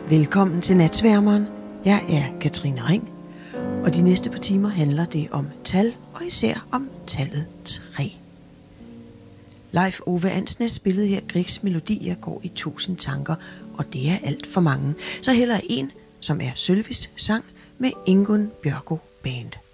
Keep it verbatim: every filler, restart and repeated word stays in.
Velkommen til Natsværmeren. Jeg er Katrine Ring, og de næste par timer handler det om tal, og især om tallet tre. Leif Ove Andsnes spillede her Griegs melodi, jeg går i tusind tanker, og det er alt for mange. Så heller en, som er Sølvis sang med Ingunn Bjørgo Band.